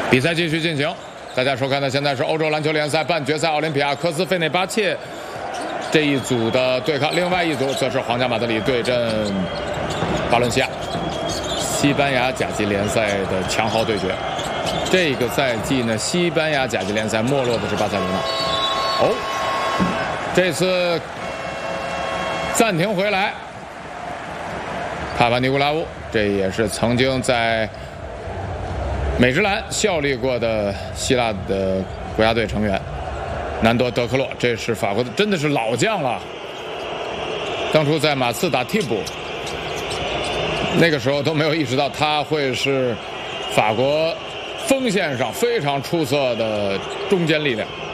比赛继续进行，大家收看的现在是欧洲篮球联赛半决赛，奥林匹亚科斯费内巴切这一组的对抗，另外一组则是皇家马德里对阵巴伦西亚，西班牙甲级联赛的强豪对决。这个赛季呢，西班牙甲级联赛没落的是巴塞罗那。哦，这次暂停回来，帕帕尼古拉乌，这也是曾经在美职篮效力过的希腊的国家队成员南多德克洛，这是法国的，真的是老将了。当初在马刺打替补，那个时候都没有意识到他会是法国锋线上非常出色的中坚力量。